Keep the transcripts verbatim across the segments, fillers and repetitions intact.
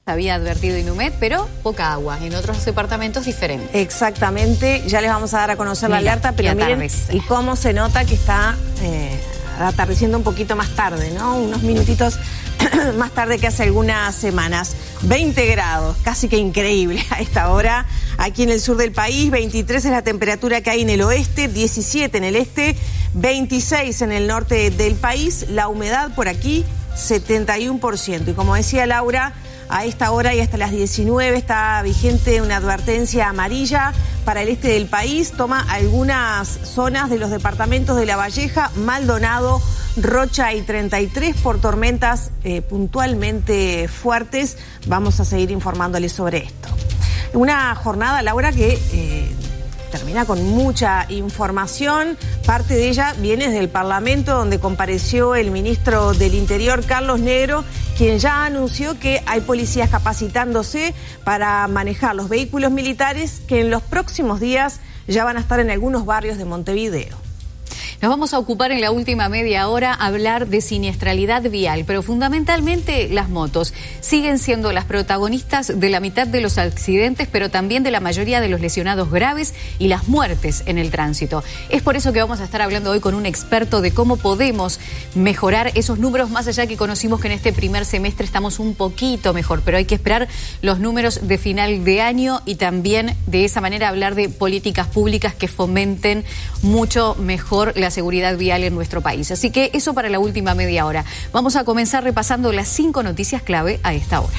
Había advertido Inumet, pero poca agua. En otros departamentos diferentes. Exactamente. Ya les vamos a dar a conocer Mira, la alerta, pero miren y cómo se nota que está eh, atardeciendo un poquito más tarde, ¿no? Unos minutitos más tarde que hace algunas semanas. veinte grados, casi que increíble a esta hora. Aquí en el sur del país, veintitrés es la temperatura que hay en el oeste, diecisiete en el este, veintiséis en el norte del país. La humedad por aquí, setenta y uno por ciento. Y como decía Laura, a esta hora y hasta las diecinueve está vigente una advertencia amarilla para el este del país. Toma algunas zonas de los departamentos de La Valleja, Maldonado, Rocha y treinta y tres por tormentas eh, puntualmente fuertes. Vamos a seguir informándoles sobre esto. Una jornada, Laura, que eh, termina con mucha información. Parte de ella viene desde el Parlamento, donde compareció el ministro del Interior, Carlos Negro, quien ya anunció que hay policías capacitándose para manejar los vehículos militares que en los próximos días ya van a estar en algunos barrios de Montevideo. Nos vamos a ocupar en la última media hora a hablar de siniestralidad vial, pero fundamentalmente las motos siguen siendo las protagonistas de la mitad de los accidentes, pero también de la mayoría de los lesionados graves y las muertes en el tránsito. Es por eso que vamos a estar hablando hoy con un experto de cómo podemos mejorar esos números, más allá que conocimos que en este primer semestre estamos un poquito mejor, pero hay que esperar los números de final de año y también de esa manera hablar de políticas públicas que fomenten mucho mejor la seguridad vial en nuestro país. Así que eso para la última media hora. Vamos a comenzar repasando las cinco noticias clave a esta hora.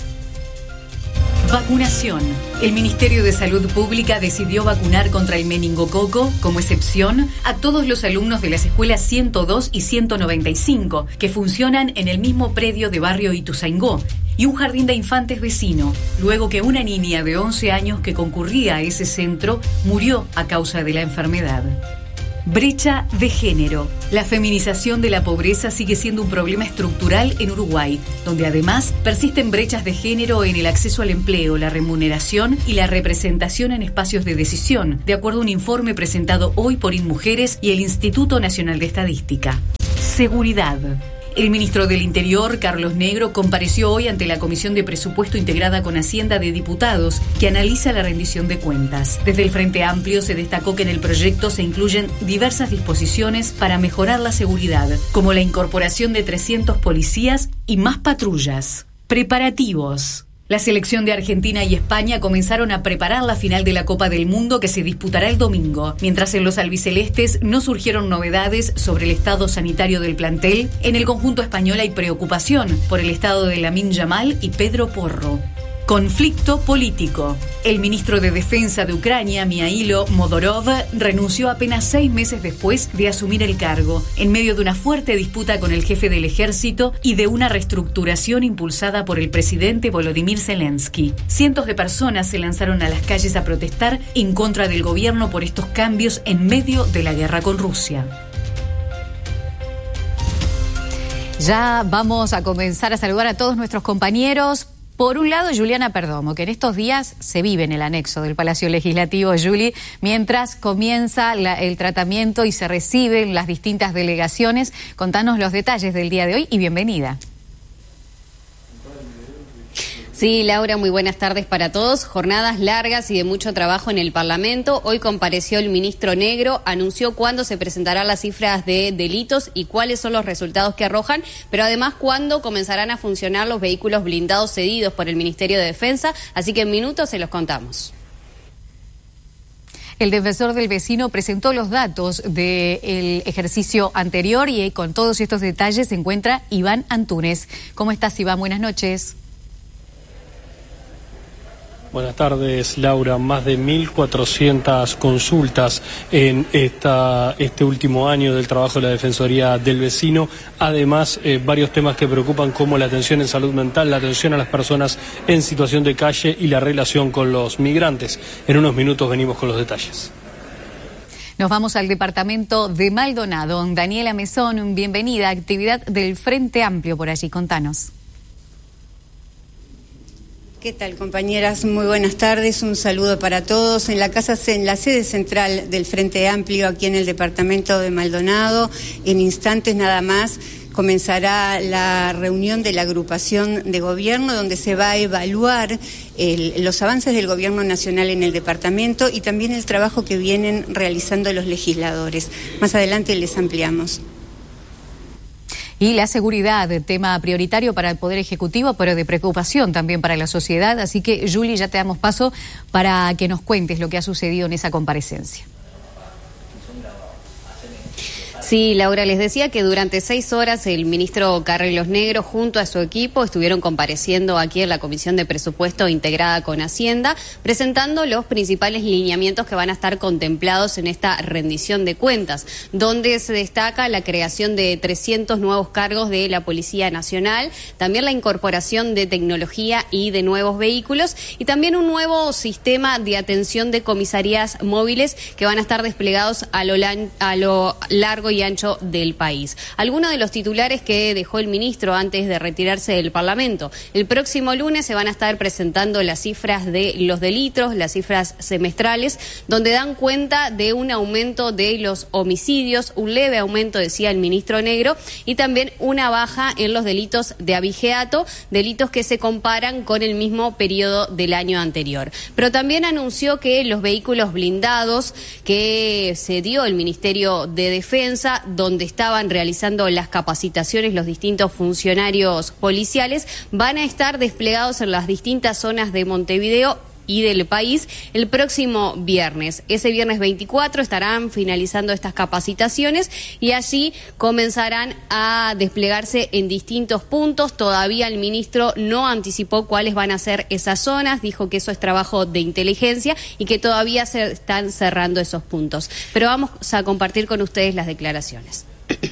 Vacunación. El Ministerio de Salud Pública decidió vacunar contra el meningococo, como excepción, a todos los alumnos de las escuelas ciento dos y ciento noventa y cinco, que funcionan en el mismo predio de barrio Ituzaingó, y un jardín de infantes vecino, luego que una niña de once años que concurría a ese centro murió a causa de la enfermedad. Brecha de género. La feminización de la pobreza sigue siendo un problema estructural en Uruguay, donde además persisten brechas de género en el acceso al empleo, la remuneración y la representación en espacios de decisión, de acuerdo a un informe presentado hoy por InMujeres y el Instituto Nacional de Estadística. Seguridad. El ministro del Interior, Carlos Negro, compareció hoy ante la Comisión de Presupuesto integrada con Hacienda de Diputados, que analiza la rendición de cuentas. Desde el Frente Amplio se destacó que en el proyecto se incluyen diversas disposiciones para mejorar la seguridad, como la incorporación de trescientos policías y más patrullas. Preparativos. La selección de Argentina y España comenzaron a preparar la final de la Copa del Mundo que se disputará el domingo, mientras en los albicelestes no surgieron novedades sobre el estado sanitario del plantel. En el conjunto español hay preocupación por el estado de Lamine Yamal y Pedro Porro. Conflicto político. El ministro de Defensa de Ucrania, Mihailo Modorov, renunció apenas seis meses después de asumir el cargo, en medio de una fuerte disputa con el jefe del ejército y de una reestructuración impulsada por el presidente Volodymyr Zelensky. Cientos de personas se lanzaron a las calles a protestar en contra del gobierno por estos cambios en medio de la guerra con Rusia. Ya vamos a comenzar a saludar a todos nuestros compañeros. Por un lado, Juliana Perdomo, que en estos días se vive en el anexo del Palacio Legislativo, Juli, mientras comienza la, el tratamiento y se reciben las distintas delegaciones. Contanos los detalles del día de hoy y bienvenida. Sí, Laura, muy buenas tardes para todos. Jornadas largas y de mucho trabajo en el Parlamento. Hoy compareció el ministro Negro, anunció cuándo se presentarán las cifras de delitos y cuáles son los resultados que arrojan, pero además cuándo comenzarán a funcionar los vehículos blindados cedidos por el Ministerio de Defensa, así que en minutos se los contamos. El defensor del vecino presentó los datos del ejercicio anterior y con todos estos detalles se encuentra Iván Antúnez. ¿Cómo estás, Iván? Buenas noches. Buenas tardes, Laura. Más de mil cuatrocientas consultas en esta, este último año del trabajo de la Defensoría del Vecino. Además, eh, varios temas que preocupan como la atención en salud mental, la atención a las personas en situación de calle y la relación con los migrantes. En unos minutos venimos con los detalles. Nos vamos al departamento de Maldonado. Daniela Mesón, bienvenida. Actividad del Frente Amplio por allí. Contanos. ¿Qué tal, compañeras? Muy buenas tardes, un saludo para todos. En la casa, en la sede central del Frente Amplio, aquí en el departamento de Maldonado, en instantes nada más, comenzará la reunión de la agrupación de gobierno donde se va a evaluar el, los avances del gobierno nacional en el departamento y también el trabajo que vienen realizando los legisladores. Más adelante les ampliamos. Y la seguridad, tema prioritario para el Poder Ejecutivo, pero de preocupación también para la sociedad. Así que, Juli, ya te damos paso para que nos cuentes lo que ha sucedido en esa comparecencia. Sí, Laura, les decía que durante seis horas el ministro Carlos Negro junto a su equipo estuvieron compareciendo aquí en la Comisión de Presupuesto integrada con Hacienda, presentando los principales lineamientos que van a estar contemplados en esta rendición de cuentas, donde se destaca la creación de trescientos nuevos cargos de la Policía Nacional, también la incorporación de tecnología y de nuevos vehículos y también un nuevo sistema de atención de comisarías móviles que van a estar desplegados a lo, a lo largo y ancho del país. Algunos de los titulares que dejó el ministro antes de retirarse del Parlamento. El próximo lunes se van a estar presentando las cifras de los delitos, las cifras semestrales, donde dan cuenta de un aumento de los homicidios, un leve aumento, decía el ministro Negro, y también una baja en los delitos de abigeato, delitos que se comparan con el mismo periodo del año anterior. Pero también anunció que los vehículos blindados que se dio el Ministerio de Defensa, donde estaban realizando las capacitaciones los distintos funcionarios policiales, van a estar desplegados en las distintas zonas de Montevideo y del país el próximo viernes. Ese viernes veinticuatro estarán finalizando estas capacitaciones y allí comenzarán a desplegarse en distintos puntos. Todavía el ministro no anticipó cuáles van a ser esas zonas, dijo que eso es trabajo de inteligencia y que todavía se están cerrando esos puntos. Pero vamos a compartir con ustedes las declaraciones.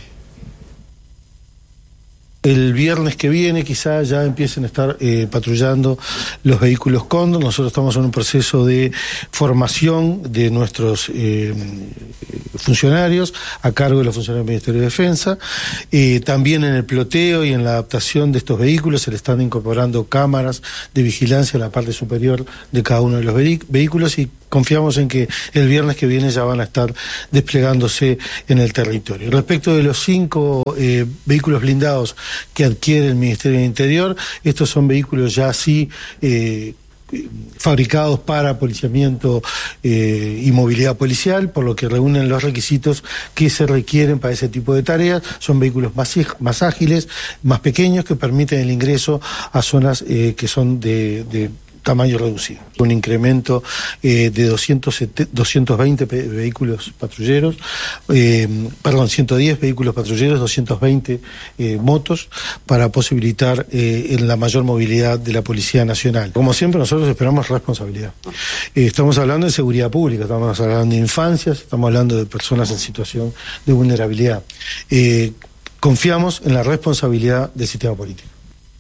El viernes que viene quizá ya empiecen a estar eh, patrullando los vehículos Cóndor. Nosotros estamos en un proceso de formación de nuestros eh, funcionarios a cargo de los funcionarios del Ministerio de Defensa. Eh, también en el ploteo y en la adaptación de estos vehículos se le están incorporando cámaras de vigilancia en la parte superior de cada uno de los vehículos y confiamos en que el viernes que viene ya van a estar desplegándose en el territorio. Respecto de los cinco eh, vehículos blindados que adquiere el Ministerio del Interior, estos son vehículos ya así eh, fabricados para policiamiento eh, y movilidad policial, por lo que reúnen los requisitos que se requieren para ese tipo de tareas. Son vehículos más, más ágiles, más pequeños, que permiten el ingreso a zonas eh, que son de, de tamaño reducido. Un incremento eh, de doscientos veinte vehículos patrulleros, eh, perdón, ciento diez vehículos patrulleros, doscientos veinte eh, motos, para posibilitar eh, en la mayor movilidad de la Policía Nacional. Como siempre, nosotros esperamos responsabilidad. Eh, estamos hablando de seguridad pública, estamos hablando de infancias, estamos hablando de personas en situación de vulnerabilidad. Eh, confiamos en la responsabilidad del sistema político.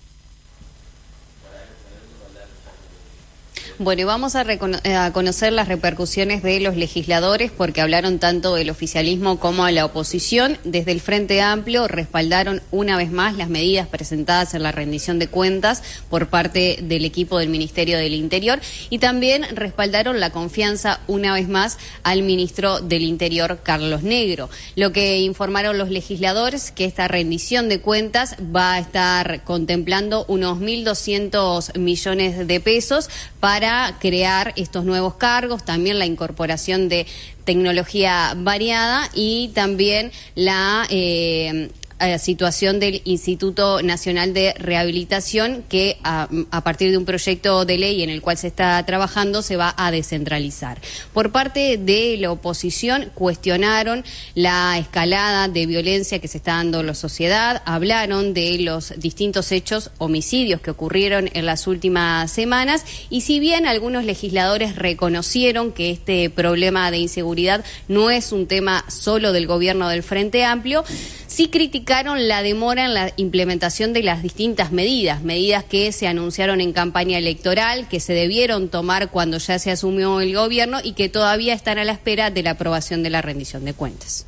Bueno, y vamos a, a conocer las repercusiones de los legisladores porque hablaron tanto del oficialismo como a la oposición. Desde el Frente Amplio respaldaron una vez más las medidas presentadas en la rendición de cuentas por parte del equipo del Ministerio del Interior y también respaldaron la confianza una vez más al ministro del Interior, Carlos Negro. Lo que informaron los legisladores que esta rendición de cuentas va a estar contemplando unos mil doscientos millones de pesos para crear estos nuevos cargos, también la incorporación de tecnología variada y también la eh, situación del Instituto Nacional de Rehabilitación que a, a partir de un proyecto de ley en el cual se está trabajando se va a descentralizar. Por parte de la oposición cuestionaron la escalada de violencia que se está dando en la sociedad, hablaron de los distintos hechos homicidios que ocurrieron en las últimas semanas y si bien algunos legisladores reconocieron que este problema de inseguridad no es un tema solo del gobierno del Frente Amplio, sí criticaron la demora en la implementación de las distintas medidas, medidas que se anunciaron en campaña electoral, que se debieron tomar cuando ya se asumió el gobierno y que todavía están a la espera de la aprobación de la rendición de cuentas.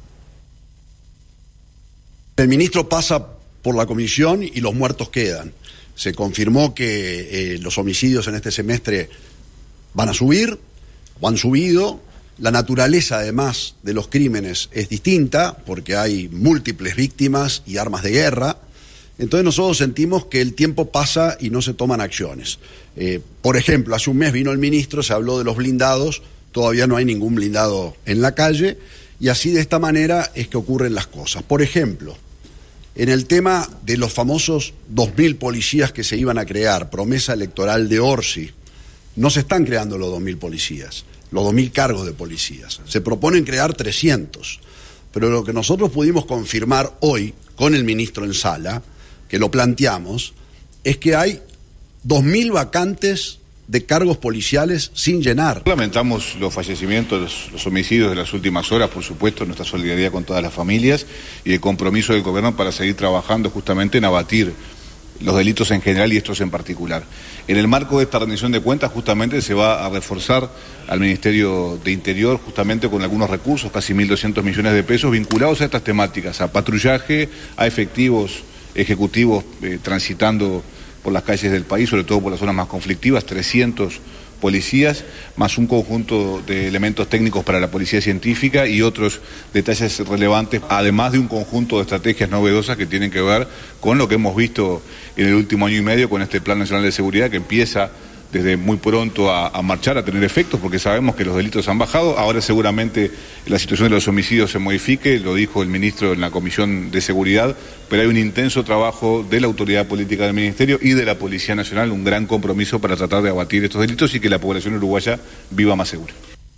El ministro pasa por la comisión y los muertos quedan. Se confirmó que eh, los homicidios en este semestre van a subir, o han subido, La naturaleza, además, de los crímenes es distinta, porque hay múltiples víctimas y armas de guerra. Entonces nosotros sentimos que el tiempo pasa y no se toman acciones. Eh, por ejemplo, hace un mes vino el ministro, se habló de los blindados, todavía no hay ningún blindado en la calle, y así de esta manera es que ocurren las cosas. Por ejemplo, en el tema de los famosos dos mil policías que se iban a crear, promesa electoral de Orsi, no se están creando los dos mil policías, los dos mil cargos de policías. Se proponen crear trescientos, pero lo que nosotros pudimos confirmar hoy con el ministro en sala, que lo planteamos, es que hay dos mil vacantes de cargos policiales sin llenar. Lamentamos los fallecimientos, los, los homicidios de las últimas horas, por supuesto, nuestra solidaridad con todas las familias y el compromiso del gobierno para seguir trabajando justamente en abatir los delitos en general y estos en particular. En el marco de esta rendición de cuentas justamente se va a reforzar al Ministerio de Interior justamente con algunos recursos, casi mil doscientos millones de pesos vinculados a estas temáticas, a patrullaje, a efectivos ejecutivos eh, transitando por las calles del país, sobre todo por las zonas más conflictivas, trescientos policías, más un conjunto de elementos técnicos para la policía científica y otros detalles relevantes, además de un conjunto de estrategias novedosas que tienen que ver con lo que hemos visto en el último año y medio con este Plan Nacional de Seguridad que empieza desde muy pronto a, a marchar, a tener efectos, porque sabemos que los delitos han bajado. Ahora seguramente la situación de los homicidios se modifique, lo dijo el ministro en la Comisión de Seguridad, pero hay un intenso trabajo de la autoridad política del Ministerio y de la Policía Nacional, un gran compromiso para tratar de abatir estos delitos y que la población uruguaya viva más segura.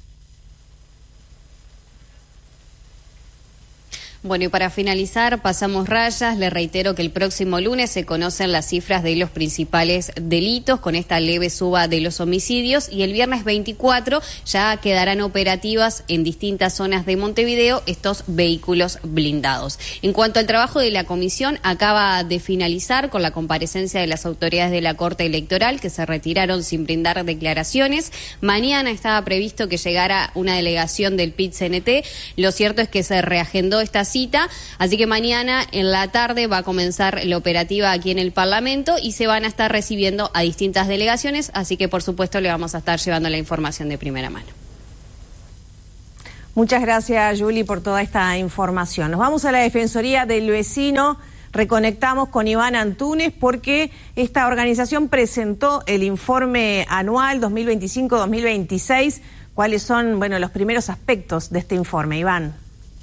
Bueno, y para finalizar, pasamos rayas. Le reitero que el próximo lunes se conocen las cifras de los principales delitos con esta leve suba de los homicidios y el viernes veinticuatro ya quedarán operativas en distintas zonas de Montevideo estos vehículos blindados. En cuanto al trabajo de la comisión, acaba de finalizar con la comparecencia de las autoridades de la Corte Electoral que se retiraron sin brindar declaraciones. Mañana estaba previsto que llegara una delegación del P I T C N T. Lo cierto es que se reagendó esta cita, así que mañana en la tarde va a comenzar la operativa aquí en el Parlamento y se van a estar recibiendo a distintas delegaciones, así que por supuesto le vamos a estar llevando la información de primera mano. Muchas gracias, Juli, por toda esta información. Nos vamos a la Defensoría del Vecino. Reconectamos con Iván Antúnez porque esta organización presentó el informe anual dos mil veinticinco dos mil veintiséis. ¿Cuáles son, bueno, los primeros aspectos de este informe, Iván?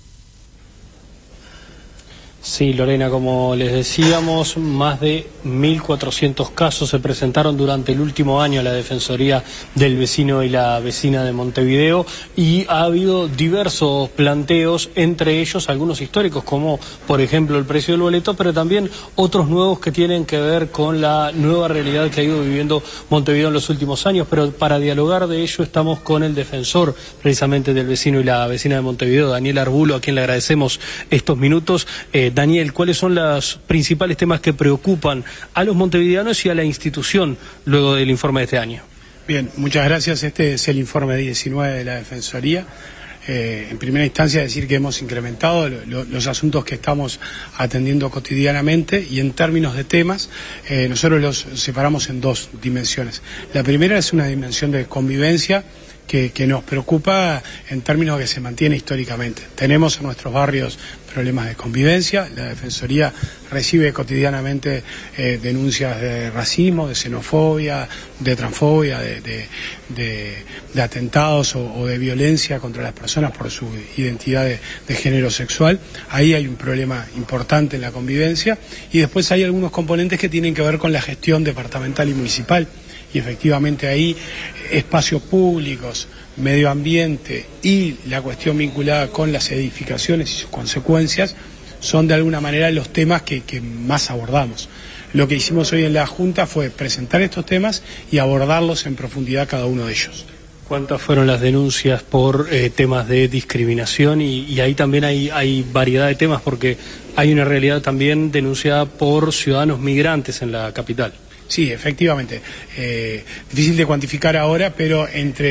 Sí, Lorena, como les decíamos, más de mil cuatrocientos casos se presentaron durante el último año a la Defensoría del Vecino y la Vecina de Montevideo y ha habido diversos planteos, entre ellos algunos históricos como por ejemplo el precio del boleto, pero también otros nuevos que tienen que ver con la nueva realidad que ha ido viviendo Montevideo en los últimos años. Pero para dialogar de ello estamos con el defensor precisamente del Vecino y la Vecina de Montevideo, Daniel Arbulo, a quien le agradecemos estos minutos. Eh, Daniel, ¿cuáles son los principales temas que preocupan a los montevideanos y a la institución luego del informe de este año? Bien, muchas gracias. Este es el informe diecinueve de la Defensoría. Eh, en primera instancia decir que hemos incrementado lo, lo, los asuntos que estamos atendiendo cotidianamente y en términos de temas eh, nosotros los separamos en dos dimensiones. La primera es una dimensión de convivencia Que, que nos preocupa en términos que se mantiene históricamente. Tenemos en nuestros barrios problemas de convivencia, la Defensoría recibe cotidianamente eh, denuncias de racismo, de xenofobia, de transfobia, de, de, de, de atentados o, o de violencia contra las personas por su identidad de, de género sexual. Ahí hay un problema importante en la convivencia y después hay algunos componentes que tienen que ver con la gestión departamental y municipal. Y efectivamente ahí espacios públicos, medio ambiente y la cuestión vinculada con las edificaciones y sus consecuencias son de alguna manera los temas que, que más abordamos. Lo que hicimos hoy en la Junta fue presentar estos temas y abordarlos en profundidad cada uno de ellos. ¿Cuántas fueron las denuncias por eh, temas de discriminación? Y, y ahí también hay, hay variedad de temas porque hay una realidad también denunciada por ciudadanos migrantes en la capital. Sí, efectivamente. Eh, difícil de cuantificar ahora, pero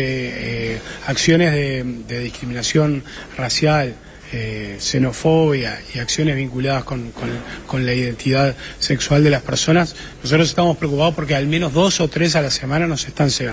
entre eh, acciones de, de discriminación racial, eh, xenofobia y acciones vinculadas con, con, con la identidad sexual de las personas, nosotros estamos preocupados porque al menos dos o tres a la semana nos están llegando.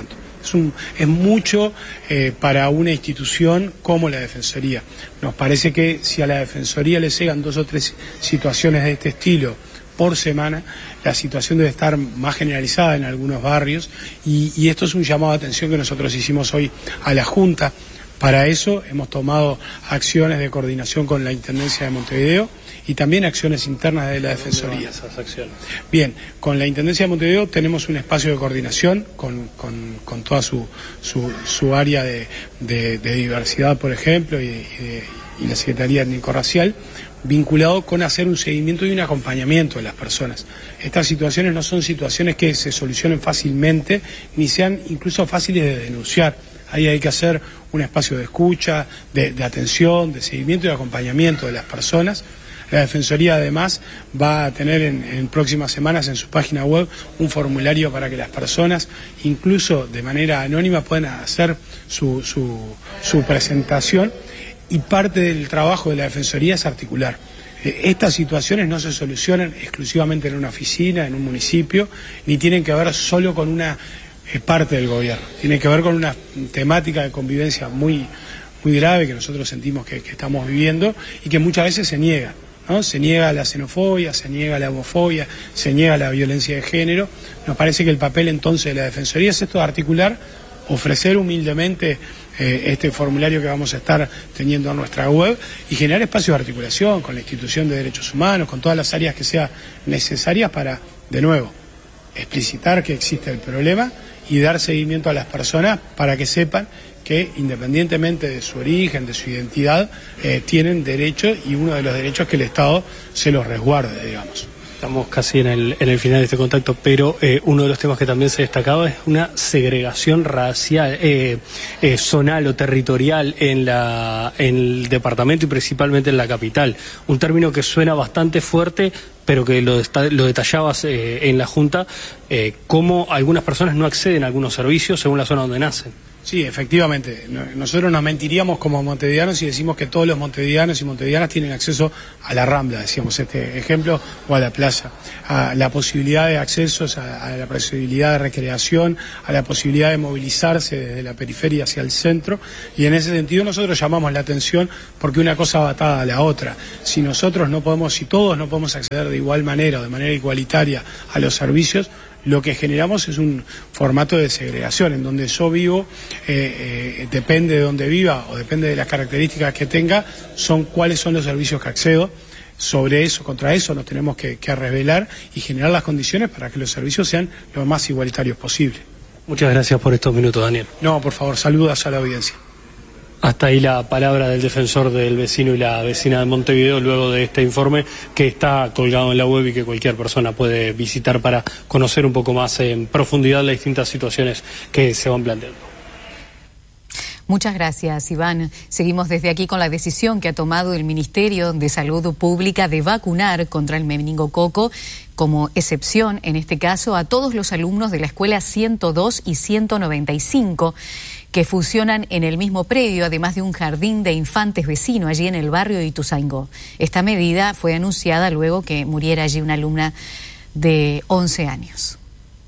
Es, un, es mucho eh, para una institución como la Defensoría. Nos parece que si a la Defensoría le llegan dos o tres situaciones de este estilo por semana, la situación debe estar más generalizada en algunos barrios y, y esto es un llamado de atención que nosotros hicimos hoy a la Junta. Para eso hemos tomado acciones de coordinación con la Intendencia de Montevideo y también acciones internas de la Defensoría. Esas acciones? Bien, con la Intendencia de Montevideo tenemos un espacio de coordinación con, con, con toda su, su, su área de, de, de diversidad, por ejemplo, y, y, de, y la Secretaría Étnico-Racial, vinculado con hacer un seguimiento y un acompañamiento de las personas. Estas situaciones no son situaciones que se solucionen fácilmente, ni sean incluso fáciles de denunciar. Ahí hay que hacer un espacio de escucha, de, de atención, de seguimiento y de acompañamiento de las personas. La Defensoría además va a tener en, en próximas semanas en su página web un formulario para que las personas, incluso de manera anónima, puedan hacer su, su, su presentación, y parte del trabajo de la Defensoría es articular. Eh, estas situaciones no se solucionan exclusivamente en una oficina, en un municipio, ni tienen que ver solo con una eh, parte del gobierno. Tienen que ver con una temática de convivencia muy, muy grave que nosotros sentimos que, que estamos viviendo y que muchas veces se niega, ¿no? Se niega la xenofobia, se niega la homofobia, se niega la violencia de género. Nos parece que el papel entonces de la Defensoría es esto de articular, ofrecer humildemente eh, este formulario que vamos a estar teniendo en nuestra web y generar espacios de articulación con la institución de derechos humanos, con todas las áreas que sean necesarias para, de nuevo, explicitar que existe el problema y dar seguimiento a las personas para que sepan que independientemente de su origen, de su identidad, eh, tienen derechos, y uno de los derechos que el Estado se los resguarde, digamos. Estamos casi en el, en el final de este contacto, pero eh, uno de los temas que también se destacaba es una segregación racial, eh, eh, zonal o territorial en, la, en el departamento y principalmente en la capital. Un término que suena bastante fuerte, pero que lo, lo detallabas eh, en la Junta, eh, cómo algunas personas no acceden a algunos servicios según la zona donde nacen. Sí, efectivamente. Nosotros nos mentiríamos como montevideanos si decimos que todos los montevideanos y montevideanas tienen acceso a la Rambla, decíamos este ejemplo, o a la playa, a la posibilidad de accesos, a, a la posibilidad de recreación, a la posibilidad de movilizarse desde la periferia hacia el centro, y en ese sentido nosotros llamamos la atención porque una cosa va atada a la otra. Si nosotros no podemos, si todos no podemos acceder de igual manera o de manera igualitaria a los servicios, lo que generamos es un formato de segregación, en donde yo vivo, eh, eh, depende de dónde viva o depende de las características que tenga, son cuáles son los servicios que accedo. Sobre eso, contra eso nos tenemos que, que revelar y generar las condiciones para que los servicios sean lo más igualitarios posible. Muchas gracias por estos minutos, Daniel. No, por favor, saludos a la audiencia. Hasta ahí la palabra del defensor del vecino y la vecina de Montevideo luego de este informe que está colgado en la web y que cualquier persona puede visitar para conocer un poco más en profundidad las distintas situaciones que se van planteando. Muchas gracias, Iván. Seguimos desde aquí con la decisión que ha tomado el Ministerio de Salud Pública de vacunar contra el meningococo, como excepción, en este caso, a todos los alumnos de la escuela ciento dos y ciento noventa y cinco, que funcionan en el mismo predio, además de un jardín de infantes vecino allí en el barrio de Ituzaingó. Esta medida fue anunciada luego que muriera allí una alumna de once años.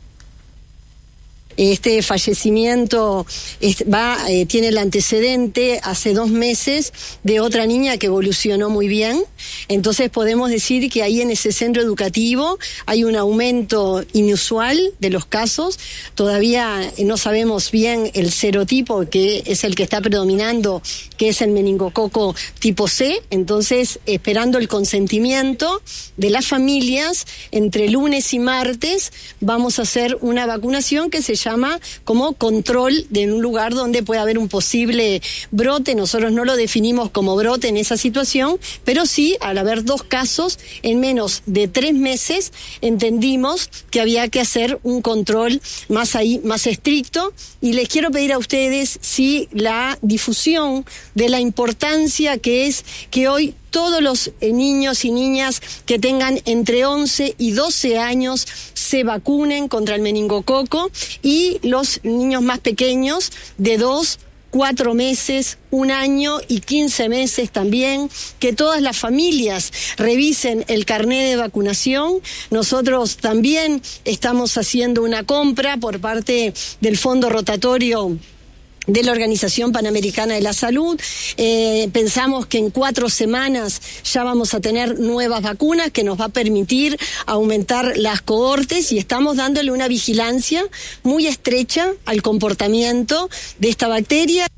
Este fallecimiento va, eh, tiene el antecedente hace dos meses de otra niña que evolucionó muy bien. Entonces podemos decir que ahí en ese centro educativo hay un aumento inusual de los casos. Todavía no sabemos bien el serotipo, que es el que está predominando, que es el meningococo tipo C. Entonces, esperando el consentimiento de las familias, entre lunes y martes vamos a hacer una vacunación que se llama llama como control de un lugar donde puede haber un posible brote. Nosotros no lo definimos como brote en esa situación, pero sí, al haber dos casos en menos de tres meses, entendimos que había que hacer un control más ahí, más estricto. Y les quiero pedir a ustedes si la difusión de la importancia que es que hoy todos los eh, niños y niñas que tengan entre once y doce años se vacunen contra el meningococo, y los niños más pequeños de dos, cuatro meses, un año y quince meses también, que todas las familias revisen el carnet de vacunación. Nosotros también estamos haciendo una compra por parte del Fondo Rotatorio de la Organización Panamericana de la Salud. Eh, pensamos que en cuatro semanas ya vamos a tener nuevas vacunas que nos va a permitir aumentar las cohortes, y estamos dándole una vigilancia muy estrecha al comportamiento de esta bacteria.